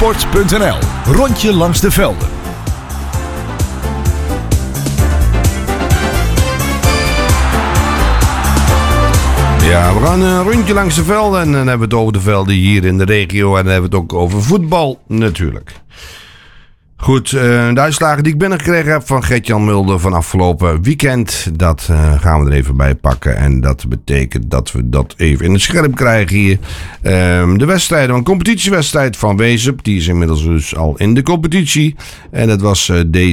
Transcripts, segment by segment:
Sport.nl. Rondje langs de velden. Ja, we gaan een rondje langs de velden en dan hebben we het over de velden hier in de regio en dan hebben we het ook over voetbal natuurlijk. Goed, de uitslagen die ik binnengekregen heb van Gert-Jan Mulder van afgelopen weekend, dat gaan we er even bij pakken. En dat betekent dat we dat even in het scherp krijgen hier. De wedstrijden, een competitiewedstrijd van Wezep, die is inmiddels dus al in de competitie. En dat was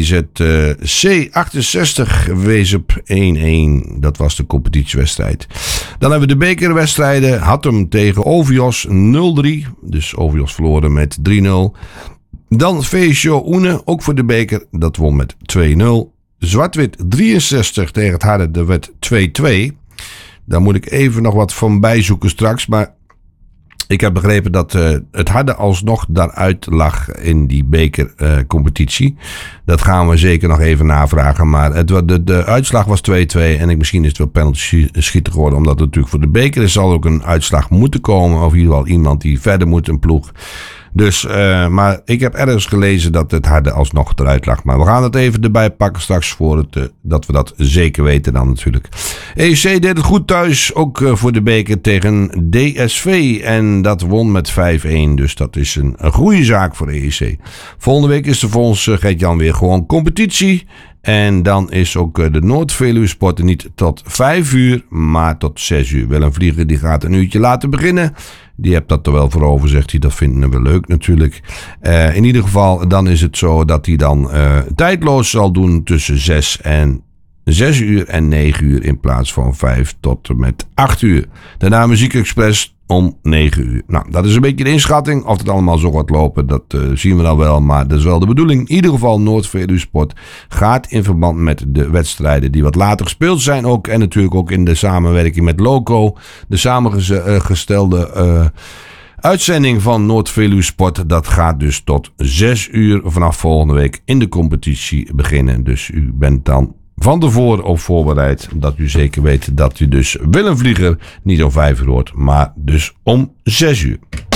DZC 68, Wezep 1-1. Dat was de competitiewedstrijd. Dan hebben we de bekerwedstrijden, Hattem tegen Ovios 0-3. Dus Ovios verloren met 3-0. Dan VSO Oene, ook voor de beker, dat won met 2-0. Zwart-Wit 63 tegen het Harde, dat werd 2-2. Daar moet ik even nog wat van bijzoeken straks. Maar ik heb begrepen dat het Harde alsnog daaruit lag in die bekercompetitie. Dat gaan we zeker nog even navragen. Maar de uitslag was 2-2 en misschien is het wel penalty schieten geworden. Omdat het natuurlijk voor de beker zal ook een uitslag moeten komen. Of in ieder geval iemand die verder moet, een ploeg. Dus, maar ik heb ergens gelezen dat het Harde alsnog eruit lag. Maar we gaan het even erbij pakken straks dat we dat zeker weten dan natuurlijk. EEC deed het goed thuis, ook voor de beker tegen DSV. En dat won met 5-1. Dus dat is een goede zaak voor EEC. Volgende week is er volgens Gert-Jan weer gewoon competitie. En dan is ook de Noord-Veluwe Sporten niet tot 5 uur, maar tot 6 uur. Willem Vlieger die gaat een uurtje laten beginnen. Die hebt dat er wel voor over, zegt hij. Dat vindt hij wel leuk natuurlijk. In ieder geval, dan is het zo dat hij dan tijdloos zal doen tussen 6 uur en 9 uur in plaats van 5 tot en met 8 uur. Daarna Muziek Express om 9 uur. Nou, dat is een beetje de inschatting. Of het allemaal zo gaat lopen, dat zien we dan wel. Maar dat is wel de bedoeling. In ieder geval, Noord-Veluwe Sport gaat in verband met de wedstrijden die wat later gespeeld zijn ook. En natuurlijk ook in de samenwerking met Loco. De samengestelde uitzending van Noord-Veluwe Sport. Dat gaat dus tot 6 uur vanaf volgende week in de competitie beginnen. Dus u bent dan van tevoren op voorbereid, dat u zeker weet dat u dus Willem Vlieger niet om 5 uur hoort, maar dus om 6 uur.